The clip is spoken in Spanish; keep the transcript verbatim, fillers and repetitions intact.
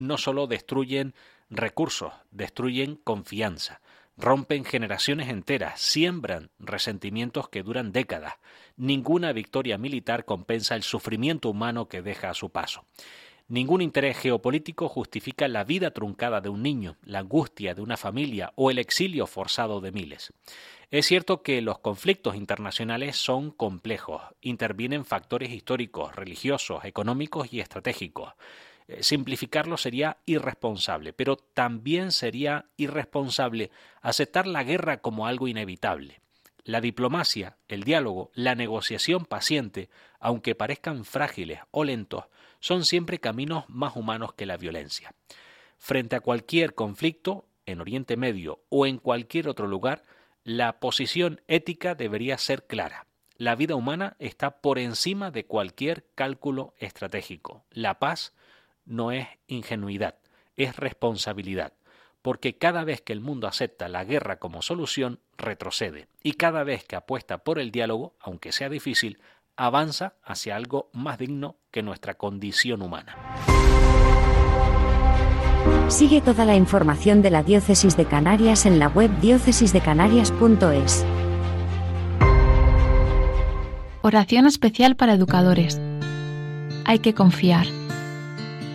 no solo destruyen recursos, destruyen confianza, rompen generaciones enteras, siembran resentimientos que duran décadas. Ninguna victoria militar compensa el sufrimiento humano que deja a su paso. Ningún interés geopolítico justifica la vida truncada de un niño, la angustia de una familia o el exilio forzado de miles. Es cierto que los conflictos internacionales son complejos, intervienen factores históricos, religiosos, económicos y estratégicos. Simplificarlo sería irresponsable, pero también sería irresponsable aceptar la guerra como algo inevitable. La diplomacia, el diálogo, la negociación paciente, aunque parezcan frágiles o lentos, son siempre caminos más humanos que la violencia. Frente a cualquier conflicto, en Oriente Medio o en cualquier otro lugar, la posición ética debería ser clara. La vida humana está por encima de cualquier cálculo estratégico. La paz no es ingenuidad, es responsabilidad, porque cada vez que el mundo acepta la guerra como solución, retrocede, y cada vez que apuesta por el diálogo, aunque sea difícil, avanza hacia algo más digno que nuestra condición humana. Sigue toda la información de la Diócesis de Canarias en la web diócesis de canarias punto es. Oración especial para educadores. Hay que confiar.